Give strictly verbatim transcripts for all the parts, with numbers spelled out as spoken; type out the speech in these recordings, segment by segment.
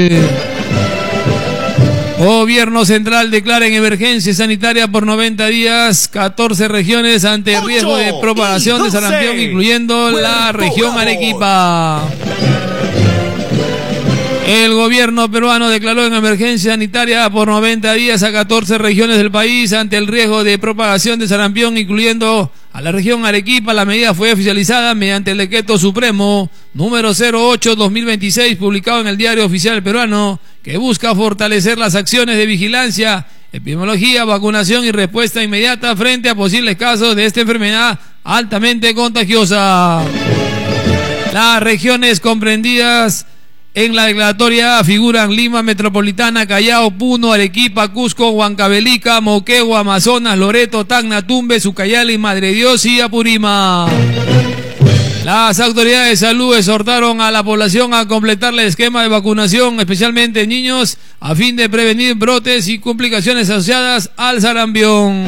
Gobierno central declara en emergencia sanitaria por noventa días catorce regiones ante el riesgo de propagación de sarampión, incluyendo la región Arequipa. El gobierno peruano declaró en emergencia sanitaria por noventa días a catorce regiones del país ante el riesgo de propagación de sarampión, incluyendo a la región Arequipa. La medida fue oficializada mediante el decreto supremo número cero ocho guión dos mil veintiséis, publicado en el Diario Oficial Peruano, que busca fortalecer las acciones de vigilancia, epidemiología, vacunación y respuesta inmediata frente a posibles casos de esta enfermedad altamente contagiosa. Las regiones comprendidas en la declaratoria figuran Lima Metropolitana, Callao, Puno, Arequipa, Cusco, Huancavelica, Moquegua, Amazonas, Loreto, Tacna, Tumbes, Ucayali, Madre de Dios y Apurímac. Las autoridades de salud exhortaron a la población a completar el esquema de vacunación, especialmente en niños, a fin de prevenir brotes y complicaciones asociadas al sarampión.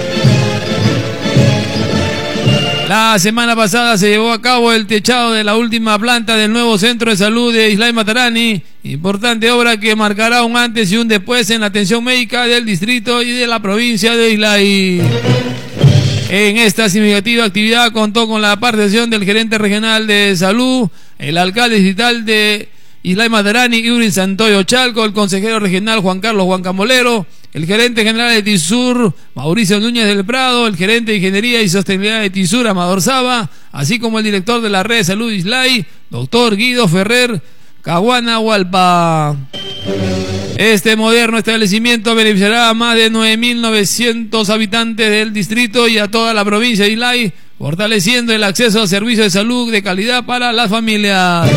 La semana pasada se llevó a cabo el techado de la última planta del nuevo centro de salud de Islay Matarani, importante obra que marcará un antes y un después en la atención médica del distrito y de la provincia de Islay. En esta significativa actividad contó con la participación del gerente regional de salud, el alcalde distrital de Islay Matarani, Iurin Santoyo Chalco, el consejero regional Juan Carlos Huancamolero, el gerente general de TISUR, Mauricio Núñez del Prado, el gerente de Ingeniería y Sostenibilidad de TISUR, Amador Saba, así como el director de la red de salud Islay, doctor Guido Ferrer Caguana Hualpa. Este moderno establecimiento beneficiará a más de nueve mil novecientos habitantes del distrito y a toda la provincia de Islay, fortaleciendo el acceso a servicios de salud de calidad para las familias.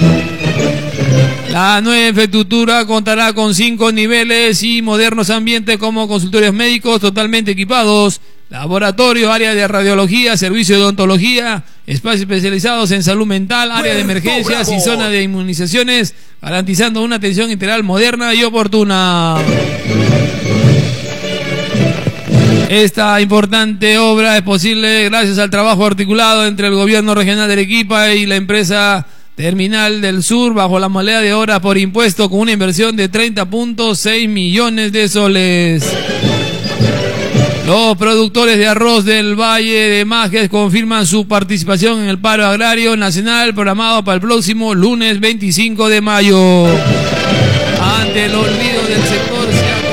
La nueva infraestructura contará con cinco niveles y modernos ambientes como consultorios médicos totalmente equipados, laboratorio, área de radiología, servicio de odontología, espacios especializados en salud mental, área de emergencias y zona de inmunizaciones, garantizando una atención integral moderna y oportuna. Esta importante obra es posible gracias al trabajo articulado entre el gobierno regional de Arequipa y la empresa Terminal del Sur, bajo la modalidad de horas por impuesto, con una inversión de treinta punto seis millones de soles. Los productores de arroz del Valle de Majes confirman su participación en el paro agrario nacional programado para el próximo lunes veinticinco de mayo. Ante el olvido del sector se ha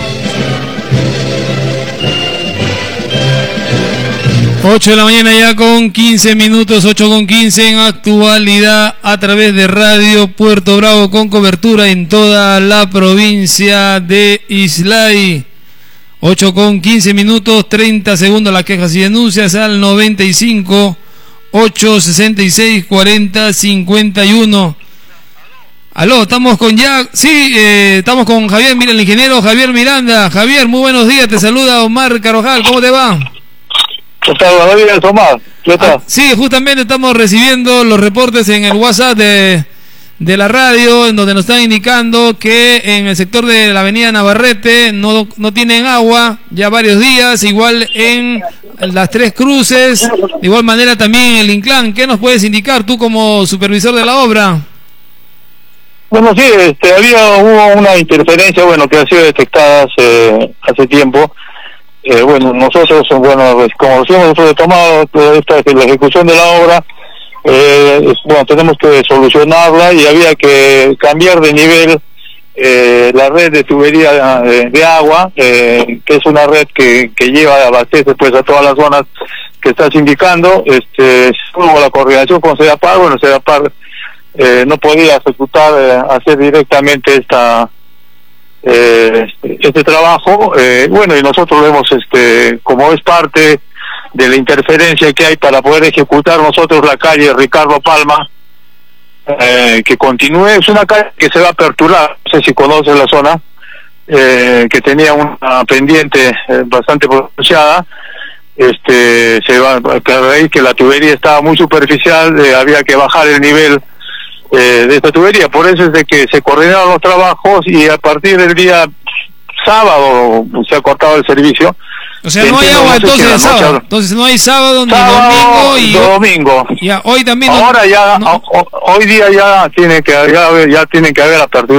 ocho de la mañana ya con quince minutos, ocho con quince en actualidad a través de Radio Puerto Bravo con cobertura en toda la provincia de Islay. ocho con quince minutos, treinta segundos las quejas y denuncias al noventa y cinco, ocho sesenta y seis, cuarenta, cincuenta y uno. Aló, estamos con ya, sí, eh, estamos con Javier, mira el ingeniero Javier Miranda. Javier, muy buenos días, te saluda Omar Carojal, ¿cómo te va? ¿Qué tal? Buenos días, Omar. ¿Qué tal? Ah, sí, justamente estamos recibiendo los reportes en el WhatsApp de, de la radio, en donde nos están indicando que en el sector de la avenida Navarrete no, no tienen agua ya varios días, igual en las Tres Cruces, de igual manera también en el Inclán. ¿Qué nos puedes indicar tú como supervisor de la obra? Bueno, sí, este, había hubo una interferencia, bueno, que ha sido detectada hace, hace tiempo. Eh, bueno, nosotros, bueno, pues, como hemos retomado esta la ejecución de la obra, eh, bueno, tenemos que solucionarla y había que cambiar de nivel eh, la red de tubería de, de agua, eh, que es una red que, que lleva, abastece pues a todas las zonas que estás indicando. Este, hubo la coordinación con CEDAPAR, bueno, CEDAPAR eh, no podía ejecutar, eh, hacer directamente esta Eh, este trabajo, eh, bueno, y nosotros vemos, este, como es parte de la interferencia que hay para poder ejecutar nosotros la calle Ricardo Palma, eh, que continúe. Es una calle que se va a aperturar, no sé si conoces la zona, eh, que tenía una pendiente eh, bastante pronunciada. Este, se va a ver que la tubería estaba muy superficial, eh, había que bajar el nivel Eh, de esta tubería. Por eso es de que se coordinaron los trabajos y a partir del día sábado se ha cortado el servicio. O sea, no hay agua entonces el sábado. Entonces no hay sábado ni sábado, domingo y domingo. Ya, hoy también. Ahora no, ya, no. hoy día ya tiene que ya, ya tiene que haber apertura.